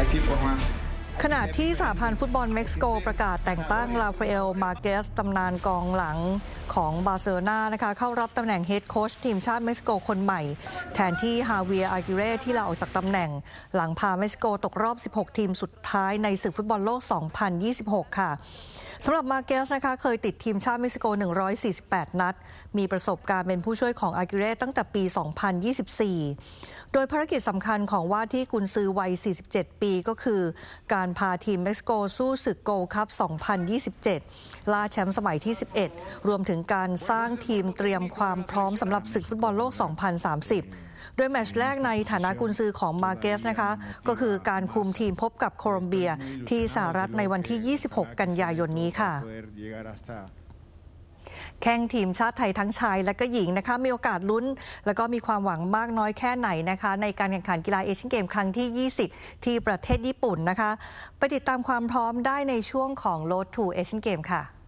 equipos más ขณะที่สหพันธ์ฟุตบอลเม็กซิโกประกาศแต่งตั้งราฟาเอล มาเกสตำนานกองหลังของบาร์เซโลนานะคะเข้ารับตำแหน่งเฮดโค้ชทีมชาติเม็กซิโกคนใหม่แทนที่ฮาเวียร์ อากิเร่ที่ลาออกจากตำแหน่งหลังพาเม็กซิโกตกรอบ 16 ทีมสุดท้ายในศึกฟุตบอลโลก 2026 ค่ะสำหรับมาเกสนะคะเคยติดทีมชาติเม็กซิโก 148 นัดมีประสบการณ์เป็นผู้ช่วยของอากิเร่ตั้งแต่ปี 2024 โดยภารกิจสำคัญของว่าที่กุนซือวัย 47 ปีก็คือการพาทีมเม็กซิโกสู้ศึกโกลด์คัพ 2027 ล่าแชมป์สมัยที่ 11 รวมถึงการสร้างทีมเตรียมความพร้อมสำหรับศึกฟุตบอลโลก 2030 โดยแมตช์แรกในฐานะกุนซือของมาเกสนะคะก็คือการคุมทีมพบกับโคลอมเบียที่สหรัฐในวันที่ 26 กันยายนนี้ค่ะแข่งทีมชาติไทยทั้งชายและก็หญิงนะคะมีโอกาสลุ้นแล้วก็มีความหวังมากน้อยแค่ไหนนะคะในการแข่งขันกีฬาเอเชียนเกมครั้งที่ 20 ที่ประเทศญี่ปุ่นนะคะไปติดตามความพร้อมได้ในช่วงของ Road to Asian Games ค่ะ